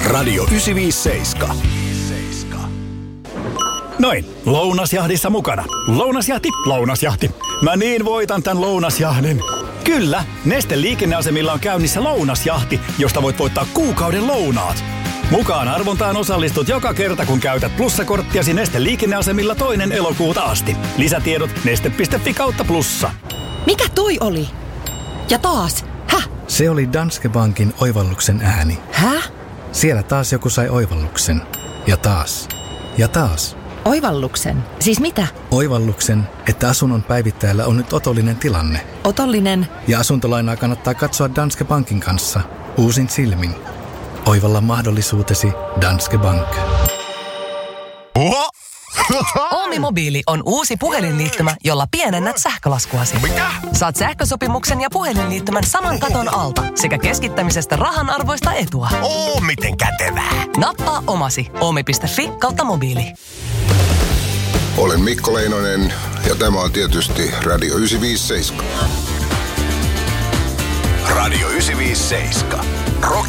Radio 957. Noin, lounasjahdissa mukana. Lounasjahti. Mä niin voitan tän lounasjahdin. Kyllä, Neste liikenneasemilla on käynnissä lounasjahti, josta voit voittaa kuukauden lounaat. Mukaan arvontaan osallistut joka kerta, kun käytät plussakorttiasi Neste liikenneasemilla 2. elokuuta asti. Lisätiedot neste.fi/plussa. Mikä toi oli? Ja taas? Häh? Se oli Danske Bankin oivalluksen ääni. Häh? Siellä taas joku sai oivalluksen. Ja taas. Ja taas. Oivalluksen? Siis mitä? Oivalluksen, että asunnon päivittäjällä on nyt otollinen tilanne. Otollinen? Ja asuntolainaa kannattaa katsoa Danske Bankin kanssa. Uusin silmin. Oivalla mahdollisuutesi Danske Bank. Oomi-mobiili on uusi puhelinliittymä, jolla pienennät sähkölaskuasi. Mitä? Saat sähkösopimuksen ja puhelinliittymän saman katon alta sekä keskittämisestä rahanarvoista etua. Oo, miten kätevää. Nappaa omasi. Oomi.fi/mobiili. Olen Mikko Leinonen ja tämä on tietysti Radio 957. Radio 957. Rock